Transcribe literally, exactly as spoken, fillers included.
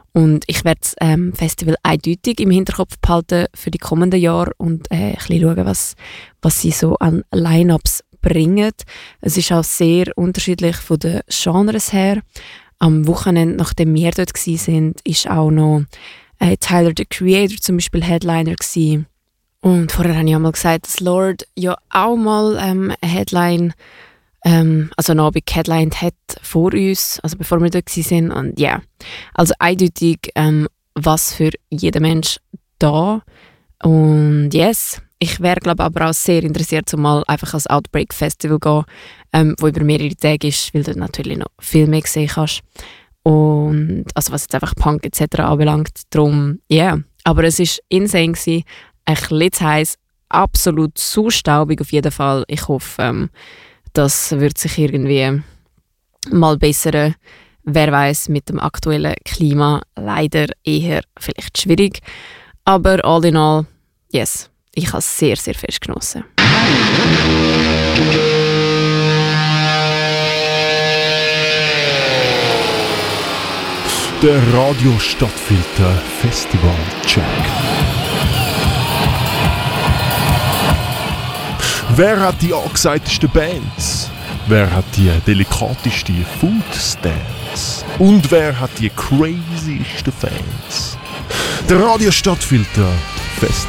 Und ich werde das ähm, Festival eindeutig im Hinterkopf behalten für die kommenden Jahre und äh, ein bisschen schauen, was, was sie so an Line-Ups bringen. Es ist auch sehr unterschiedlich von den Genres her. Am Wochenende, nachdem wir dort waren, ist auch noch äh, Tyler, the Creator, zum Beispiel Headliner gewesen. Und vorher habe ich auch mal gesagt, dass Lorde ja auch mal ähm, eine Headline, ähm, also eine Abend geheadlined hat vor uns, also bevor wir dort waren. Und ja, yeah. Also eindeutig ähm, was für jeden Mensch da. Und yes, ich wäre glaube aber auch sehr interessiert, um mal einfach als Outbreak Festival zu gehen, ähm, wo über mehrere Tage ist, weil du natürlich noch viel mehr sehen kannst. Und also was jetzt einfach Punk et cetera anbelangt. Darum, ja. Yeah. Aber es war insane gewesen. Ein bisschen zu heiß, absolut zu staubig auf jeden Fall. Ich hoffe, ähm, das wird sich irgendwie mal bessern. Wer weiß, mit dem aktuellen Klima leider eher vielleicht schwierig. Aber all in all, yes, ich habe es sehr, sehr fest genossen. Der Radio Stadtfilter Festival Check. Wer hat die angesagtesten Bands? Wer hat die delikatesten Foodstands? Und wer hat die craziesten Fans? Der Radio Stadtfilter Festival.